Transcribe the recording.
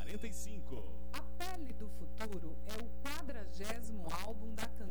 45. A Pele do Futuro é o 40º álbum da cantora